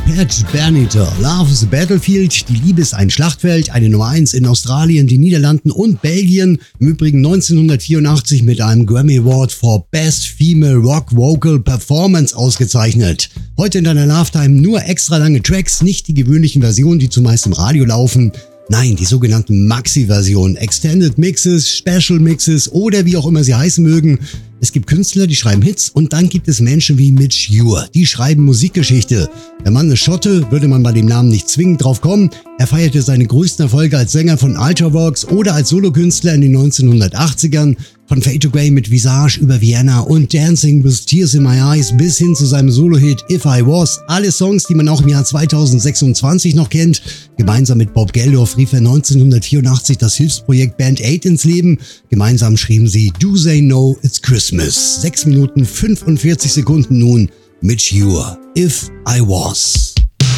Pat Benatar, Love is a Battlefield, die Liebe ist ein Schlachtfeld, eine Nummer 1 in Australien, den Niederlanden und Belgien, im Übrigen 1984 mit einem Grammy Award for Best Female Rock Vocal Performance ausgezeichnet. Heute in deiner Love-Time nur extra lange Tracks, nicht die gewöhnlichen Versionen, die zumeist im Radio laufen. Nein, die sogenannten Maxi-Versionen, Extended Mixes, Special Mixes oder wie auch immer sie heißen mögen. Es gibt Künstler, die schreiben Hits und dann gibt es Menschen wie Midge Ure, die schreiben Musikgeschichte. Der Mann ist Schotte, würde man bei dem Namen nicht zwingend drauf kommen. Er feierte seine größten Erfolge als Sänger von Ultravox oder als Solokünstler in den 1980ern. Von Fade to Grey mit Visage über Vienna und Dancing with Tears in My Eyes bis hin zu seinem Solo-Hit If I Was. Alle Songs, die man auch im Jahr 2026 noch kennt. Gemeinsam mit Bob Geldof rief er 1984 das Hilfsprojekt Band 8 ins Leben. Gemeinsam schrieben sie Do They Know It's Christmas. 6 Minuten 45 Sekunden nun. Midge Ure, If I Was.